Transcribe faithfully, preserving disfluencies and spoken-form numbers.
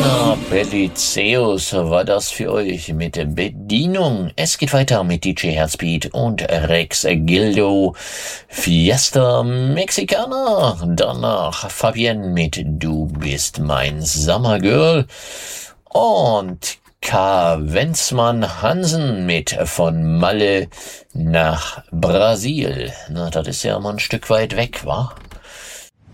Na, Belliceus war das für euch mit der Bedienung. Es geht weiter mit D J Herzbeat und Rex Gildo. Fiesta Mexicana. Danach Fabienne mit Du bist mein Summergirl. Und K. Wenzmann Hansen mit Von Malle nach Brasil. Na, das ist ja mal ein Stück weit weg, wa?